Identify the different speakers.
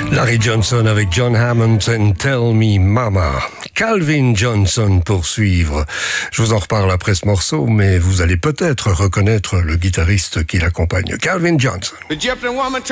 Speaker 1: Larry Johnson avec John Hammond and Tell Me Mama. Calvin Johnson pour suivre. Je vous en reparle après ce morceau, mais vous allez peut-être reconnaître le guitariste qui l'accompagne. Calvin Johnson.